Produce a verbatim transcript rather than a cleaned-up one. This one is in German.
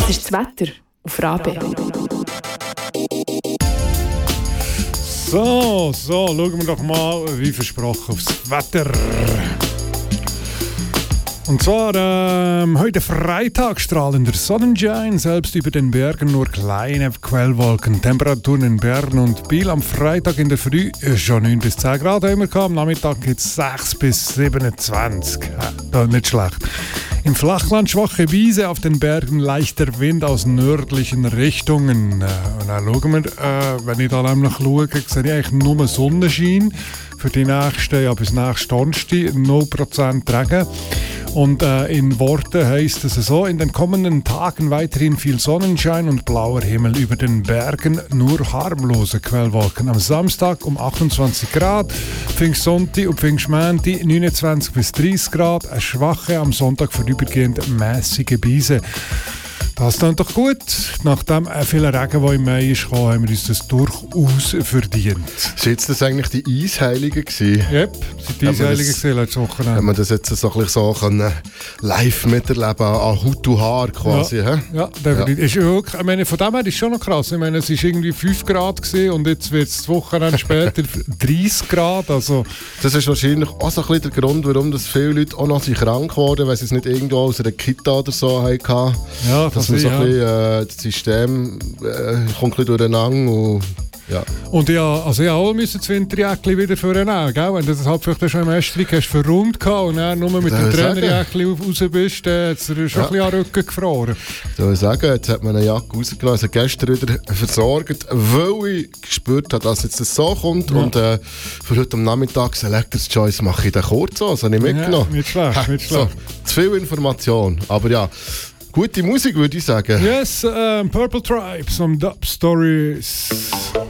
ist das Wetter auf Rabe. So, so, schauen wir doch mal, wie versprochen, aufs Wetter. Und zwar ähm, heute Freitag strahlender Sonnenschein, selbst über den Bergen nur kleine Quellwolken. Temperaturen in Bern und Biel am Freitag in der Früh schon neun bis zehn Grad haben wir gehabt. Am Nachmittag geht es sechs bis siebenundzwanzig. Ja, nicht schlecht. Im Flachland schwache Wiese, auf den Bergen leichter Wind aus nördlichen Richtungen. Und dann schauen wir, äh, wenn ich da nämlich schaue, sehe ich eigentlich nur Sonnenschein. Für die nächsten, ja, bis nächsten Donnerstag null Prozent Regen. Und äh, in Worten heisst es so: In den kommenden Tagen weiterhin viel Sonnenschein und blauer Himmel, über den Bergen nur harmlose Quellwolken. Am Samstag um achtundzwanzig Grad, Pfingstsonntag und Pfingstmontag neunundzwanzig bis dreißig Grad, eine schwache, am Sonntag vorübergehend mäßige Brise. Das klingt doch gut. Nach dem vielen Regen, der im Mai ist gekommen, haben wir uns das durchaus verdient. Sind das eigentlich die Eisheiligen gewesen? Yep, sind die Eisheiligen gewesen letztes Wochenende. Haben wir das jetzt so, ein bisschen so können, live miterleben, an Haut und Haar quasi? Ja, he? ja definitiv. Ja. Ist wirklich, ich meine, von dem her ist es schon noch krass. Ich meine, es war irgendwie fünf Grad gewesen und jetzt wird es das Wochenende später dreißig Grad. Also. Das ist wahrscheinlich auch so ein bisschen der Grund, warum das viele Leute auch noch krank wurden, weil sie es nicht irgendwo aus einer Kita oder so hatten. Ja, dass man so ein bisschen, äh, das System äh, kommt ein bisschen durcheinander. Und, ja. Und ja, also ja, alle müssen das Winterjäckchen wieder vornehmen, gell? Wenn du das halt vielleicht schon im Estrich hast verrundet und dann nur mit dem Trainerjäckchen raus bist, dann hat es dir schon ja. ein bisschen an den Rücken gefroren. Soll ich sagen, jetzt hat man eine Jacke rausgenommen, also gestern wieder versorgt, weil ich gespürt habe, dass jetzt das so kommt. Ja. Und äh, für heute am Nachmittag Selector's Choice mache ich den kurz an, das habe ich mitgenommen. Ja, nicht schlecht, nicht schlecht. So, zu viel Information, aber ja. Gute Musik, würde ich sagen. Yes, um, Purple Tribes, some Dub Stories.